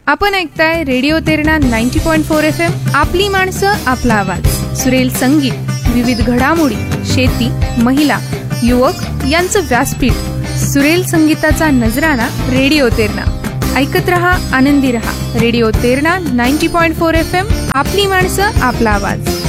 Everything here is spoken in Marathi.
आपण ऐकताय रेडिओ तेरणा 90.4 FM. आपली माणसं आपला आवाज. सुरेल संगीत, विविध घडामोडी, शेती, महिला, युवक यांचं व्यासपीठ. सुरेल संगीताचा नजराणा रेडिओ तेरणा. ऐकत रहा, आनंदी रहा. Radio Terna 90.4 FM. आपली माणसं आपला आवाज.